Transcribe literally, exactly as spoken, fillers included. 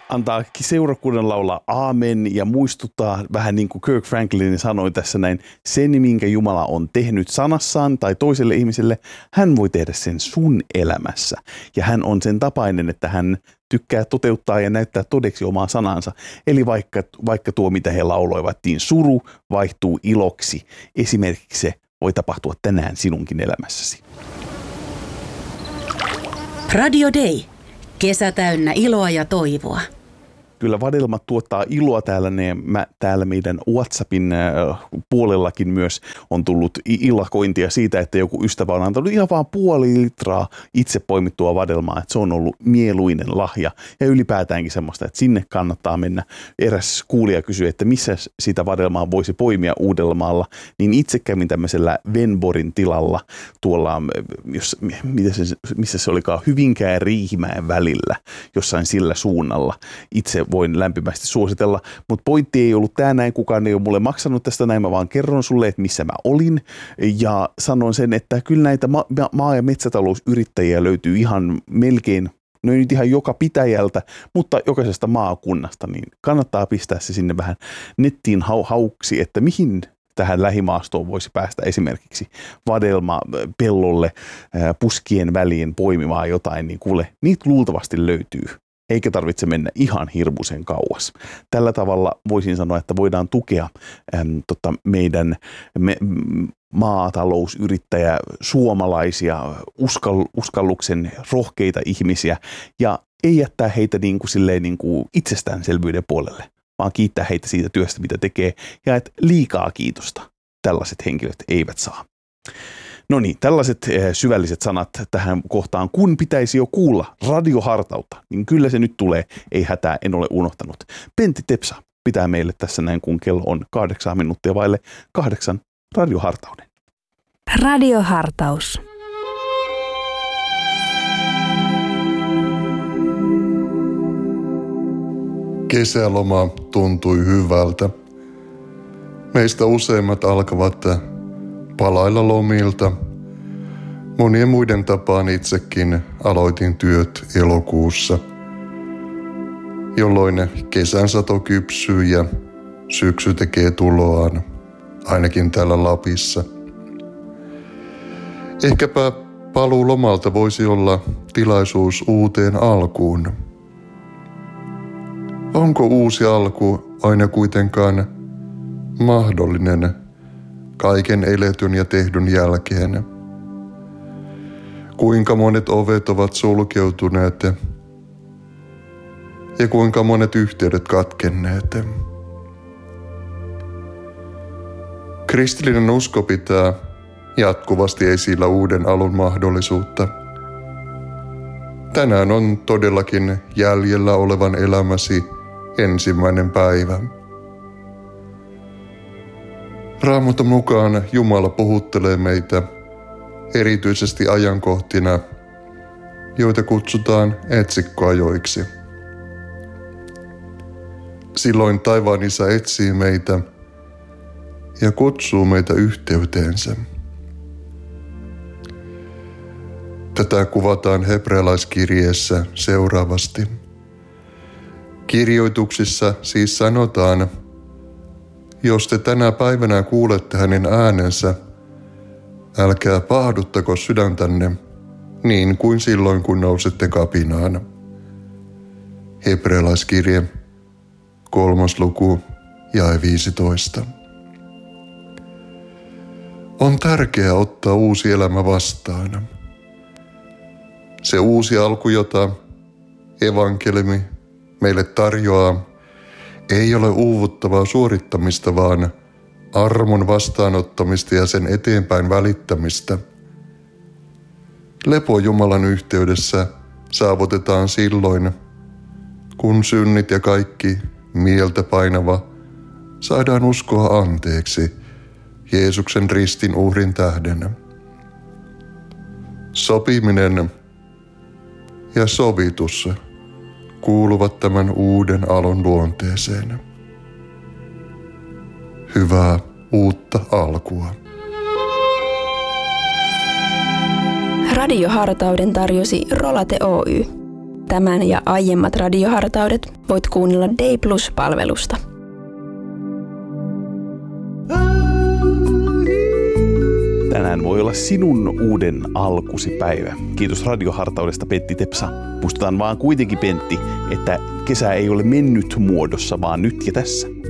antaa seurakunnan laulaa aamen ja muistuttaa vähän niin kuin Kirk Franklin sanoi tässä näin, sen minkä Jumala on tehnyt sanassaan tai toiselle ihmiselle, hän voi tehdä sen sun elämässä. Ja hän on sen tapainen, että hän tykkää toteuttaa ja näyttää todeksi omaa sanansa. Eli vaikka, vaikka tuo, mitä he lauloivat, niin suru vaihtuu iloksi. Esimerkiksi se voi tapahtua tänään sinunkin elämässäsi. Radio Day. Kesä täynnä iloa ja toivoa. Kyllä vadelmat tuottaa iloa täällä, ne, mä, täällä meidän WhatsAppin äh, puolellakin myös on tullut ilakointia siitä, että joku ystävä on antanut ihan vaan puoli litraa itse poimittua vadelmaa, että se on ollut mieluinen lahja ja ylipäätäänkin semmoista, että sinne kannattaa mennä. Eräs kuulija kysyi, että missä sitä vadelmaa voisi poimia Uudellamaalla, niin itse kävin tämmöisellä Venborin tilalla tuolla, jos, se, missä se olikaan, Hyvinkään ja Riihimäen välillä, jossain sillä suunnalla. Itse voin lämpimästi suositella, mutta pointti ei ollut tämä näin, kukaan ei ole mulle maksanut tästä näin, mä vaan kerron sulle, että missä mä olin ja sanon sen, että kyllä näitä ma- maa- ja metsätalousyrittäjiä löytyy ihan melkein, no ei nyt ihan joka pitäjältä, mutta jokaisesta maakunnasta, niin kannattaa pistää se sinne vähän nettiin hau- hauksi, että mihin tähän lähimaastoon voisi päästä esimerkiksi vadelma pellolle puskien väliin poimimaan jotain, niin kuule, niitä luultavasti löytyy. Eikä tarvitse mennä ihan hirmuisen kauas. Tällä tavalla voisin sanoa, että voidaan tukea äm, tota, meidän me, maatalousyrittäjä, suomalaisia, uskall, uskalluksen rohkeita ihmisiä ja ei jättää heitä niin kuin, silleen, niin kuin itsestäänselvyyden puolelle, vaan kiittää heitä siitä työstä, mitä tekee ja että liikaa kiitosta tällaiset henkilöt eivät saa. No niin, tällaiset syvälliset sanat tähän kohtaan, kun pitäisi jo kuulla radiohartautta, niin kyllä se nyt tulee, ei hätää, en ole unohtanut. Pentti Tepsa pitää meille tässä näin, kun kello on kahdeksan minuuttia vaille kahdeksan radiohartauden. Radiohartaus. Kesäloma tuntui hyvältä. Meistä useimmat alkavat palailla lomilta. Monien muiden tapaan itsekin aloitin työt elokuussa, jolloin kesän sato kypsyy ja syksy tekee tuloaan, ainakin täällä Lapissa. Ehkäpä paluu lomalta voisi olla tilaisuus uuteen alkuun. Onko uusi alku aina kuitenkaan mahdollinen kaiken eletyn ja tehdyn jälkeen? Kuinka monet ovet ovat sulkeutuneet ja kuinka monet yhteydet katkenneet. Kristillinen usko pitää jatkuvasti esillä uuden alun mahdollisuutta. Tänään on todellakin jäljellä olevan elämäsi ensimmäinen päivä. Raamatun mukaan Jumala puhuttelee meitä erityisesti ajankohtina, joita kutsutaan etsikkoajoiksi. Silloin taivaan Isä etsii meitä ja kutsuu meitä yhteyteensä. Tätä kuvataan hebrealaiskirjeessä seuraavasti. Kirjoituksissa siis sanotaan, jos te tänä päivänä kuulette hänen äänensä, älkää pahduttako sydäntänne niin kuin silloin, kun nousette kapinaan. Hebrealaiskirje, kolmas luku, jae viisitoista. On tärkeää ottaa uusi elämä vastaan. Se uusi alku, jota evankeliumi meille tarjoaa, ei ole uuvuttavaa suorittamista, vaan armon vastaanottamista ja sen eteenpäin välittämistä. Lepo Jumalan yhteydessä saavutetaan silloin, kun synnit ja kaikki mieltä painava saadaan uskoa anteeksi Jeesuksen ristin uhrin tähden. Sopiminen ja sovitus kuuluvat tämän uuden alun luonteeseen. Hyvää uutta alkua. Radiohartauden tarjosi Rolate Oy. Tämän ja aiemmat radiohartaudet voit kuunnella Day Plus-palvelusta. Tänään voi olla sinun uuden alkusi päivä. Kiitos radiohartaudesta, Pentti Tepsa. Muistutan vaan kuitenkin, Pentti, että kesä ei ole mennyt muodossa, vaan nyt ja tässä.